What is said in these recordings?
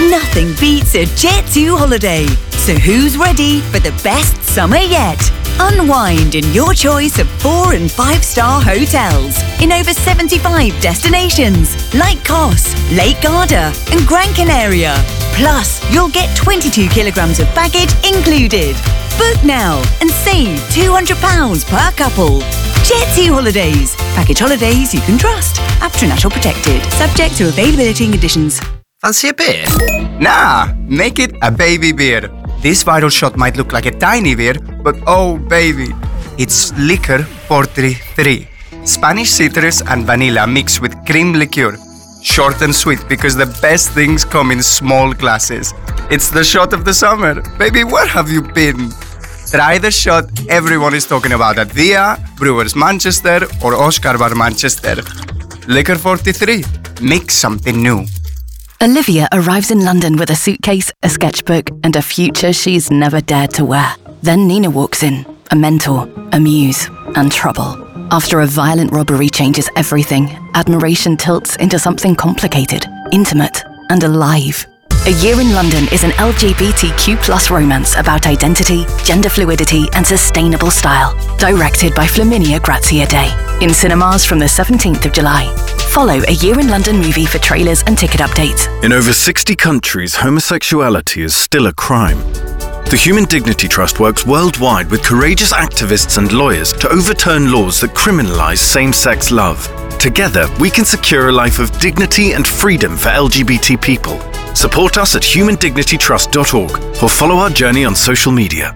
Nothing beats a Jet2 holiday. So who's ready for the best summer yet? Unwind in your choice of 4 and 5-star hotels in over 75 destinations like Kos, Lake Garda and Gran Canaria. Plus, you'll get 22 kilograms of baggage included. Book now and save £200 per couple. Jet2 Holidays. Package holidays you can trust. APTRA National Protected. Subject to availability and conditions. Fancy a beer? Nah, make it a baby beer. This viral shot might look like a tiny beer, but oh baby, it's Liquor 43. Spanish citrus and vanilla mixed with cream liqueur. Short and sweet because the best things come in small glasses. It's the shot of the summer. Baby, where have you been? Try the shot everyone is talking about at Via, Brewers Manchester or Oscar Bar Manchester. Liquor 43. Make something new. Olivia arrives in London with a suitcase, a sketchbook, and a future she's never dared to wear. Then Nina walks in, a mentor, a muse, and trouble. After a violent robbery changes everything, admiration tilts into something complicated, intimate, and alive. A Year in London is an LGBTQ+ romance about identity, gender fluidity, and sustainable style. Directed by Flaminia Grazia Day. In cinemas from the 17th of July. Follow A Year in London movie for trailers and ticket updates. In over 60 countries, homosexuality is still a crime. The Human Dignity Trust works worldwide with courageous activists and lawyers to overturn laws that criminalise same-sex love. Together, we can secure a life of dignity and freedom for LGBT people. Support us at humandignitytrust.org or follow our journey on social media.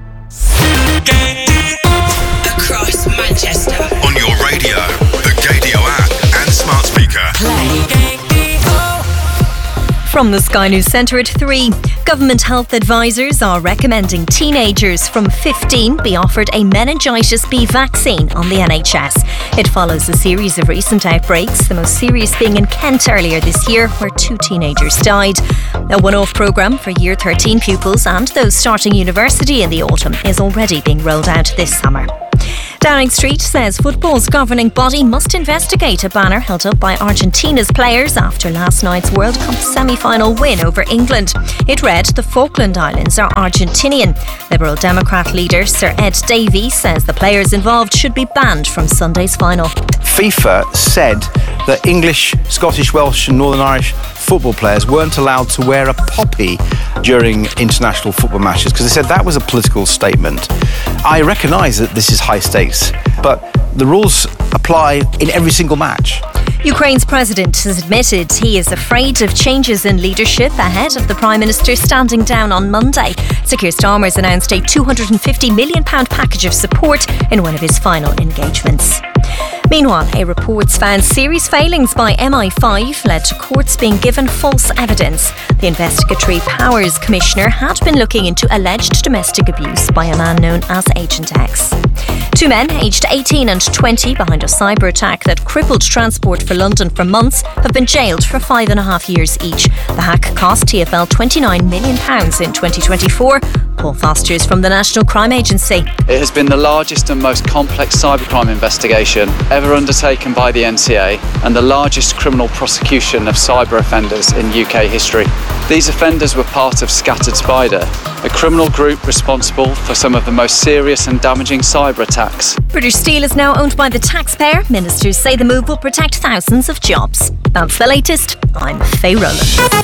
Across Manchester. On your radio, the Gadio app and smart speaker. From the Sky News Centre at 3, government health advisors are recommending teenagers from 15 be offered a meningitis B vaccine on the NHS. It follows a series of recent outbreaks, the most serious being in Kent earlier this year, where 2 teenagers died. A one-off programme for Year 13 pupils and those starting university in the autumn is already being rolled out this summer. Downing Street says football's governing body must investigate a banner held up by Argentina's players after last night's World Cup semi-final win over England. It read, "The Falkland Islands are Argentinian." Liberal Democrat leader Sir Ed Davey says the players involved should be banned from Sunday's final. FIFA said that English, Scottish, Welsh and Northern Irish football players weren't allowed to wear a poppy during international football matches because they said that was a political statement. I recognise that this is high stakes, but the rules apply in every single match. Ukraine's president has admitted he is afraid of changes in leadership ahead of the Prime Minister standing down on Monday. Sir Keir Starmer's announced a £250 million package of support in one of his final engagements. Meanwhile, a report's found serious failings by MI5 led to courts being given false evidence. The Investigatory Powers Commissioner had been looking into alleged domestic abuse by a man known as Agent X. 2 men, aged 18 and 20, behind a cyber attack that crippled transport for London for months, have been jailed for 5.5 years each. The hack cost TfL £29 million in 2024. Paul Foster's from the National Crime Agency. It has been the largest and most complex cybercrime investigation ever undertaken by the NCA and the largest criminal prosecution of cyber offenders in UK history. These offenders were part of Scattered Spider, a criminal group responsible for some of the most serious and damaging cyber attacks. British Steel is now owned by the taxpayer. Ministers say the move will protect thousands of jobs. That's the latest. I'm Faye Rowland.